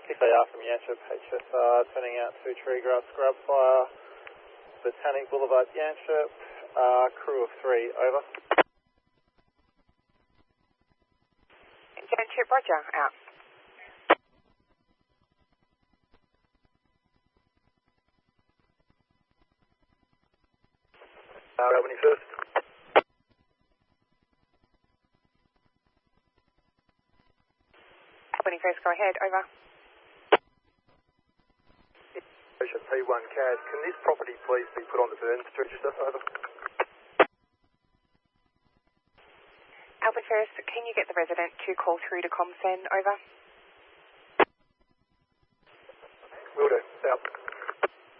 KR from Yanchep, HSR, turning out to Treegrass Scrub Fire, Botanic Boulevard, Yanchep, crew of 3, over. Yanchep, roger, out. Albany first. Albany first, go ahead, over. P1 CAD, can this property please be put on the burns register, over? Albany first, can you get the resident to call through to ComSend, over? Will do, out.